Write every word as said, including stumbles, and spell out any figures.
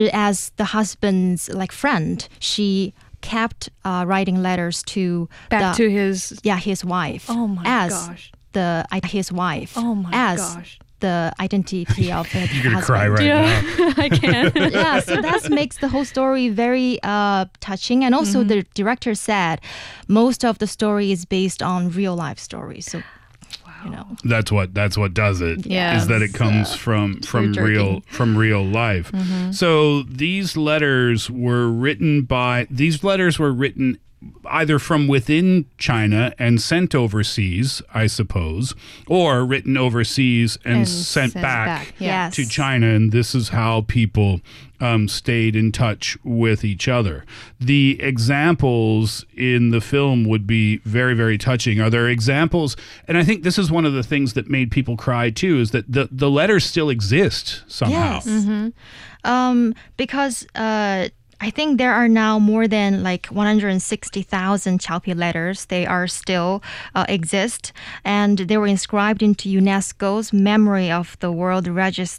as the husband's like friend, she kept uh, writing letters to back the, to his yeah his wife. Oh my as gosh. the his wife. Oh my as gosh. the identity of the You're gonna husband. cry right Yeah, now. I can. Yeah, so that makes the whole story very uh, touching. And also, the director said most of the story is based on real life stories. So, you know, That's what that's what does it. Yes. Is that it comes from from tear-jerking. real from real life. So these letters were written by these letters were written either from within China and sent overseas, I suppose, or written overseas and, And sent, sent back, back, yeah. Yes. to China. And this is how people um, stayed in touch with each other. The examples in the film would be very, very touching. Are there examples? And I think this is one of the things that made people cry too, is that the, the letters still exist somehow. Yes. Um, because uh, I think there are now more than like one hundred sixty thousand Chao-Pi letters. They are still uh, exist, and they were inscribed into UNESCO's Memory of the World Regis-